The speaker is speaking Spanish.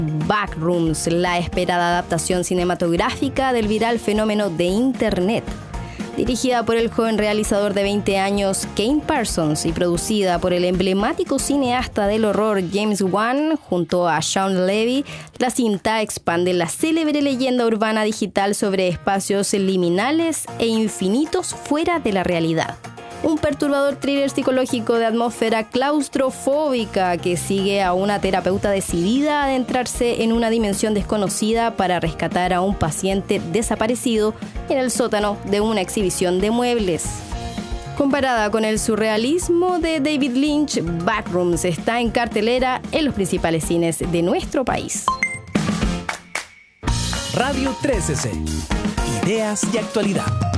Backrooms, la esperada adaptación cinematográfica del viral fenómeno de Internet. Dirigida por el joven realizador de 20 años Kane Parsons y producida por el emblemático cineasta del horror James Wan junto a Shawn Levy, la cinta expande la célebre leyenda urbana digital sobre espacios liminales e infinitos fuera de la realidad. Un perturbador thriller psicológico de atmósfera claustrofóbica que sigue a una terapeuta decidida a adentrarse en una dimensión desconocida para rescatar a un paciente desaparecido en el sótano de una exhibición de muebles. Comparada con el surrealismo de David Lynch, Backrooms está en cartelera en los principales cines de nuestro país. Radio 13C. Ideas y actualidad.